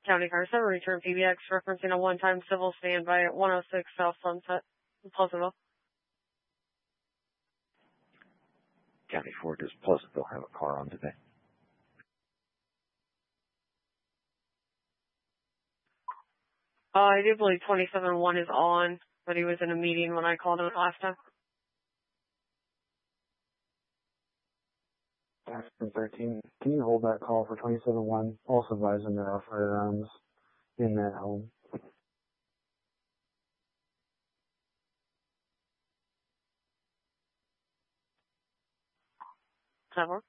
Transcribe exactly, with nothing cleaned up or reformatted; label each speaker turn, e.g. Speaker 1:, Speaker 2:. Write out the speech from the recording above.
Speaker 1: County Car seven, return P B X, referencing a one-time civil standby at one oh six South Sunset, Pleasantville.
Speaker 2: County four, does Pleasantville have a car on today?
Speaker 1: Uh, I do believe twenty-seven one is on, but he was in a meeting when I called him last time.
Speaker 3: Aspen thirteen, can you hold that call for twenty-seven one? Also advising there are firearms in that home.
Speaker 1: Does that work?